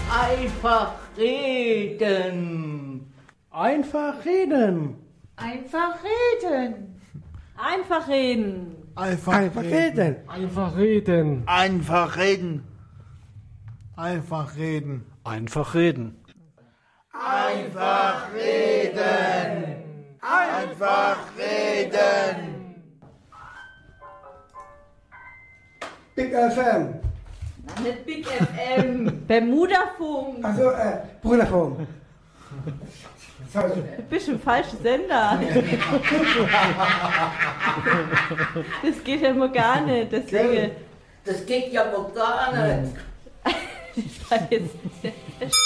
Einfach reden. Einfach reden. Einfach reden. Einfach reden. Einfach reden. Einfach reden. Einfach reden. Einfach reden. Einfach reden. Einfach reden. Einfach reden. Big FM. Nicht Big FM. Bermudafunk. Also, Brüderfunk. Du bist im falschen Sender. Das geht ja mal gar nicht. Deswegen. Das geht ja wohl gar nicht. Ich weiß jetzt nicht.